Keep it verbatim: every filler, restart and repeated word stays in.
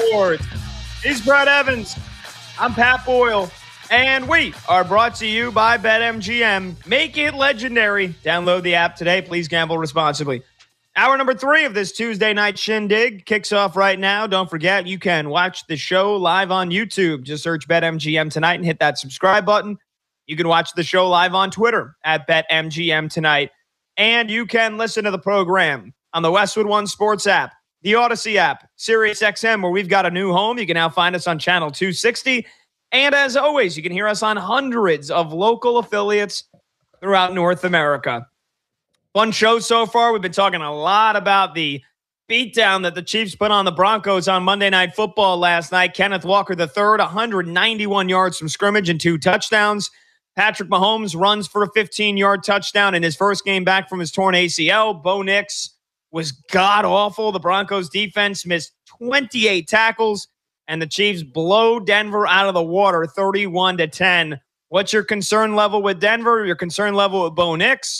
Sports. He's Brett Evans. I'm Pat Boyle. And we are brought to you by BetMGM. Make it legendary. Download the app today. Please gamble responsibly. Hour number three of this Tuesday night shindig kicks off right now. Don't forget, you can watch the show live on YouTube. Just search BetMGM tonight and hit that subscribe button. You can watch the show live on Twitter at BetMGM tonight. And you can listen to the program on the Westwood One Sports app, the Odyssey app, SiriusXM, where we've got a new home. You can now find us on channel two sixty. And as always, you can hear us on hundreds of local affiliates throughout North America. Fun show so far. We've been talking a lot about the beatdown that the Chiefs put on the Broncos on Monday Night Football last night. Kenneth Walker the third, one hundred ninety-one yards from scrimmage and two touchdowns. Patrick Mahomes runs for a fifteen-yard touchdown in his first game back from his torn A C L. Bo Nix was god-awful. The Broncos defense missed twenty-eight tackles, and the Chiefs blow Denver out of the water thirty-one to ten. What's your concern level with Denver? Your concern level with Bo Nix?